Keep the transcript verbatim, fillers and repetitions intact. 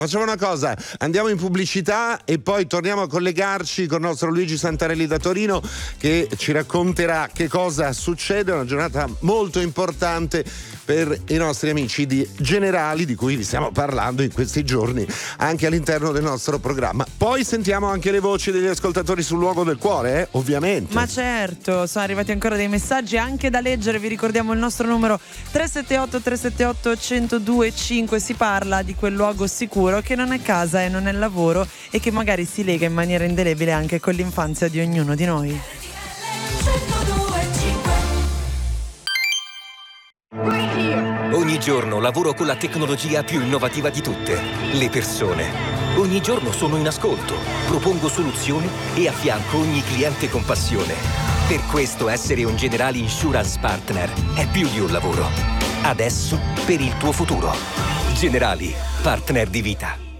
Facciamo una cosa, andiamo in pubblicità e poi torniamo a collegarci con il nostro Luigi Santarelli da Torino, che ci racconterà che cosa succede. Una giornata molto importante per i nostri amici di Generali, di cui vi stiamo parlando in questi giorni anche all'interno del nostro programma. Poi sentiamo anche le voci degli ascoltatori sul luogo del cuore, eh? Ovviamente. Ma certo, sono arrivati ancora dei messaggi anche da leggere. Vi ricordiamo il nostro numero tre sette otto tre sette otto uno zero due cinque. Si parla di quel luogo sicuro che non è casa e non è lavoro e che magari si lega in maniera indelebile anche con l'infanzia di ognuno di noi. Ogni giorno lavoro con la tecnologia più innovativa di tutte, le persone. Ogni giorno sono in ascolto, propongo soluzioni e affianco ogni cliente con passione. Per questo essere un Generali Insurance Partner è più di un lavoro. Adesso per il tuo futuro. Generali, partner di vita.